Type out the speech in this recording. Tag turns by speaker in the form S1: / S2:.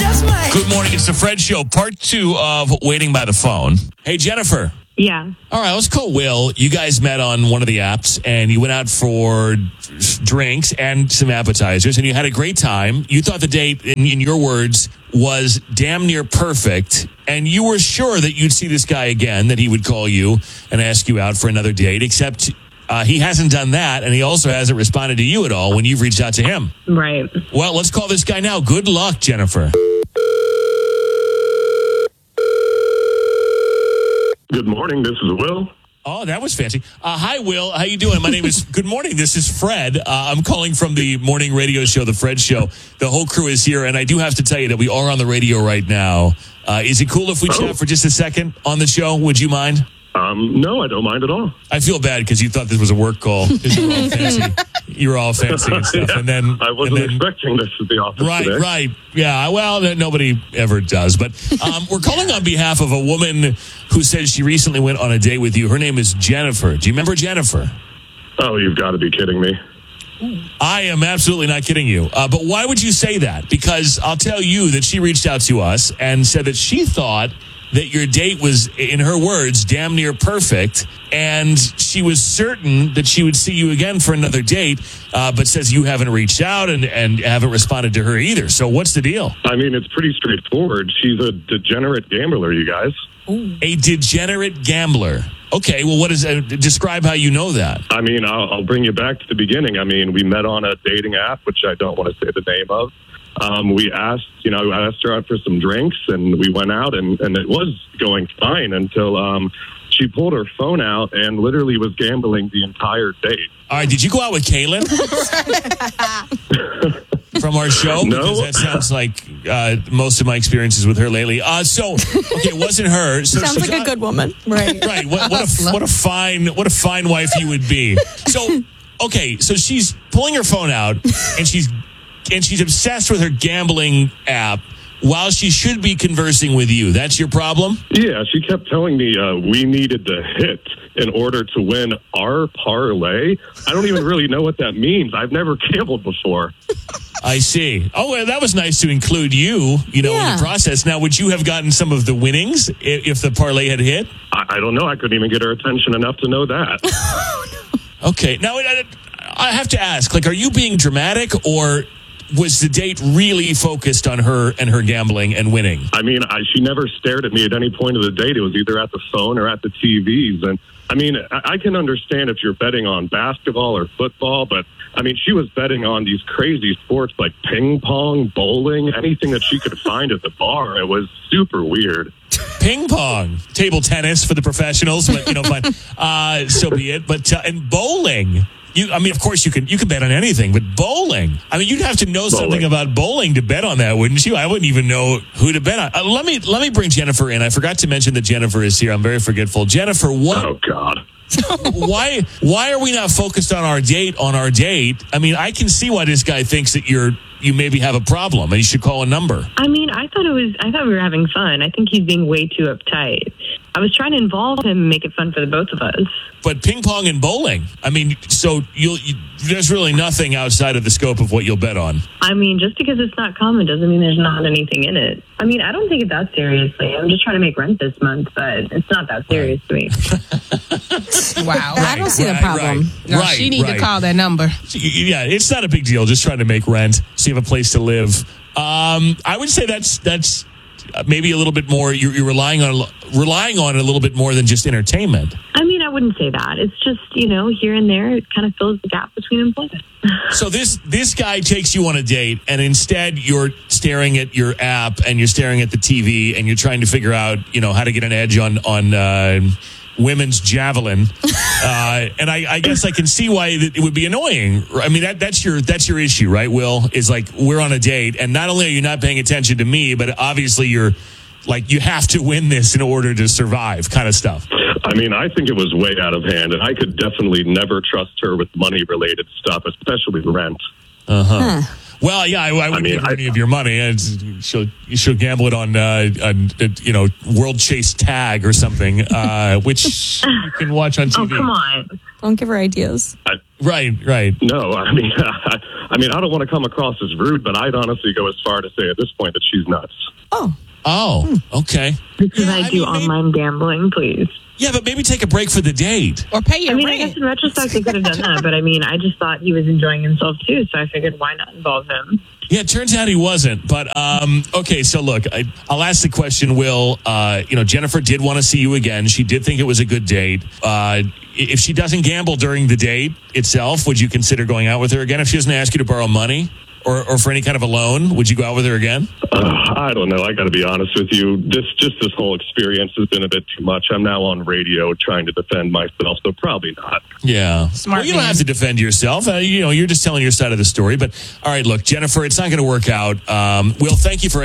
S1: just might.
S2: Good morning. It's the Fred Show, part 2 of Waiting by the Phone. Hey, Jennifer.
S3: Yeah.
S2: All right, let's call Will. You guys met on one of the apps, and you went out for drinks and some appetizers, and you had a great time. You thought the date, in your words, was damn near perfect, and you were sure that you'd see this guy again, that he would call you and ask you out for another date, except he hasn't done that, and he also hasn't responded to you at all when you've reached out to him.
S3: Right.
S2: Well, let's call this guy now. Good luck, Jennifer.
S4: Good morning. This is Will.
S2: Oh, that was fancy. Hi, Will. How you doing? My name is. Good morning. This is Fred. I'm calling from the morning radio show, The Fred Show. The whole crew is here, and I do have to tell you that we are on the radio right now. Is it cool if we chat for just a second on the show? Would you mind?
S4: No, I don't mind at all.
S2: I feel bad because you thought this was a work call. You were all fancy and stuff,
S4: Yeah,
S2: and then
S4: I wasn't expecting this at the office today.
S2: Right. Yeah, well, nobody ever does. But we're calling on behalf of a woman who says she recently went on a date with you. Her name is Jennifer. Do you remember Jennifer?
S4: Oh, you've got to be kidding me.
S2: I am absolutely not kidding you. But why would you say that? Because I'll tell you that she reached out to us and said that she thought that your date was, in her words, damn near perfect, and she was certain that she would see you again for another date, but says you haven't reached out and haven't responded to her either. So what's the deal?
S4: I mean, it's pretty straightforward. She's a degenerate gambler, you guys.
S2: A degenerate gambler. Okay, well, what is describe how you know that?
S4: I mean, I'll bring you back to the beginning. I mean, we met on a dating app, which I don't want to say the name of. I asked her out for some drinks, and we went out, and it was going fine until she pulled her phone out and literally was gambling the entire date.
S2: All right, did you go out with Kaylin from our show?
S4: No.
S2: Because that sounds like most of my experiences with her lately. It wasn't her.
S1: Sounds like a good woman. Right.
S2: Right. What a fine wife you would be. So she's pulling her phone out, and she's obsessed with her gambling app while she should be conversing with you. That's your problem?
S4: Yeah, she kept telling me we needed to hit in order to win our parlay. I don't even really know what that means. I've never gambled before.
S2: I see. Oh, well, that was nice to include you, in the process. Now, would you have gotten some of the winnings if the parlay had hit?
S4: I don't know. I couldn't even get her attention enough to know that.
S2: Okay. Now, I have to ask, are you being dramatic, or was the date really focused on her and her gambling and winning?
S4: I mean, she never stared at me at any point of the date. It was either at the phone or at the TVs. And I mean, I can understand if you're betting on basketball or football, but I mean, she was betting on these crazy sports like ping pong, bowling, anything that she could find at the bar. It was super weird.
S2: Ping pong, table tennis for the professionals, but fine. So be it. But and bowling. Of course you can bet on anything, but bowling. I mean, you'd have to know something about bowling to bet on that, wouldn't you? I wouldn't even know who to bet on. Let me bring Jennifer in. I forgot to mention that Jennifer is here. I'm very forgetful. Jennifer, what?
S4: Oh God.
S2: Why are we not focused on our date? I mean, I can see why this guy thinks that you maybe have a problem and you should call a number.
S3: I mean, I thought we were having fun. I think he's being way too uptight. I was trying to involve him and make it fun for the both of us.
S2: But ping pong and bowling, I mean, so there's really nothing outside of the scope of what you'll bet on.
S3: I mean, just because it's not common doesn't mean there's not anything in it. I mean, I don't take it that seriously. I'm just trying to make rent this month, but it's not that serious to me.
S5: Wow.
S1: I don't see the problem.
S5: No, she need to call that number.
S2: Yeah, it's not a big deal. Just trying to make rent, so you have a place to live. I would say that's maybe a little bit more. You're relying on it a little bit more than just entertainment.
S3: I mean, I wouldn't say that. It's just, here and there, it kind of fills the gap between employment.
S2: So this guy takes you on a date, and instead you're staring at your app and you're staring at the TV and you're trying to figure out, how to get an edge on women's javelin. And I guess I can see why it would be annoying. I mean, that's your issue, right, Will? Is we're on a date, and not only are you not paying attention to me, but obviously you're you have to win this in order to survive kind of stuff.
S4: I mean, I think it was way out of hand, and I could definitely never trust her with money-related stuff, especially rent.
S2: Uh-huh. Well, yeah, I wouldn't give her any of your money. And she'll gamble it on World Chase Tag or something, which you can watch on TV.
S3: Oh, come on.
S1: Don't give her ideas.
S2: Right.
S4: No, I mean, I don't want to come across as rude, but I'd honestly go as far to say at this point that she's nuts.
S2: Oh, okay.
S3: Because I do online gambling, please.
S2: Yeah, but maybe take a break for the date.
S5: Or pay your
S3: I
S5: rent.
S3: guess in retrospect, they could have done that, but I just thought he was enjoying himself too, so I figured why not involve him?
S2: Yeah, it turns out he wasn't. But, okay, so look, I'll ask the question, Will. Jennifer did want to see you again. She did think it was a good date. If she doesn't gamble during the date itself, would you consider going out with her again? If she doesn't ask you to borrow money or for any kind of a loan, would you go out with her again?
S4: I don't know. I got to be honest with you. This whole experience has been a bit too much. I'm now on radio trying to defend myself, so probably not.
S2: Yeah.
S5: Smart
S2: Well, you don't
S5: man.
S2: have to defend yourself. You're just telling your side of the story. But, all right, look, Jennifer, it's not going to work out. Will, thank you for